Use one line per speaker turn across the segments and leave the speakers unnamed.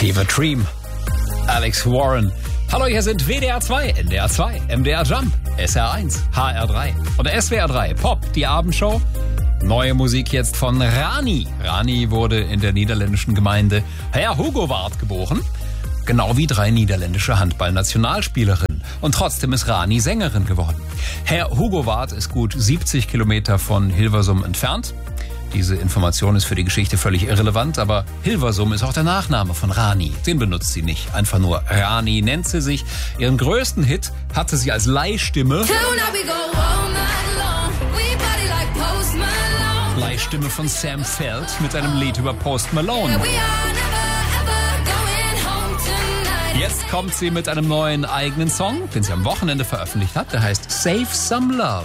Fever Dream. Alex Warren. Hallo, hier sind WDR 2, NDR 2, MDR Jump, SR1, HR3 und SWR 3 Pop, die Abendshow. Neue Musik jetzt von Rani. Rani wurde in der niederländischen Gemeinde Heerhugowaard geboren. Genau wie 3 niederländische Handballnationalspielerinnen. Und trotzdem ist Rani Sängerin geworden. Heerhugowaard ist gut 70 Kilometer von Hilversum entfernt. Diese Information ist für die Geschichte völlig irrelevant, aber Hilversum ist auch der Nachname von Rani. Den benutzt sie nicht. Einfach nur Rani nennt sie sich. Ihren größten Hit hatte sie als Leihstimme. Leihstimme von Sam Feld mit einem Lied über Post Malone. Jetzt kommt sie mit einem neuen eigenen Song, den sie am Wochenende veröffentlicht hat. Der heißt Save Some Love.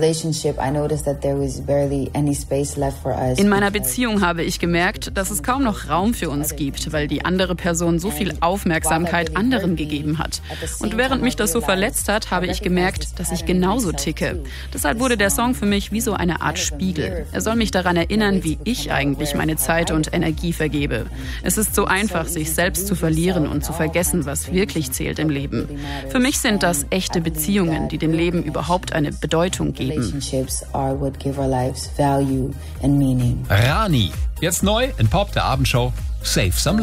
In meiner Beziehung habe ich gemerkt, dass es kaum noch Raum für uns gibt, weil die andere Person so viel Aufmerksamkeit anderen gegeben hat. Und während mich das so verletzt hat, habe ich gemerkt, dass ich genauso ticke. Deshalb wurde der Song für mich wie so eine Art Spiegel. Er soll mich daran erinnern, wie ich eigentlich meine Zeit und Energie vergebe. Es ist so einfach, sich selbst zu verlieren und zu vergessen, was wirklich zählt im Leben. Für mich sind das echte Beziehungen, die dem Leben überhaupt eine Bedeutung geben.
Rani, jetzt neu in Pop, der Abendshow, Save Some Love.